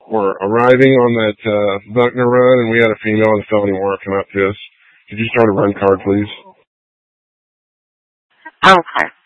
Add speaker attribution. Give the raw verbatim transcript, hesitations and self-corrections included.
Speaker 1: We're arriving on that uh, Buckner run, and we had a female on the felony warrant come out to us. Could you start a run card, please?
Speaker 2: Okay.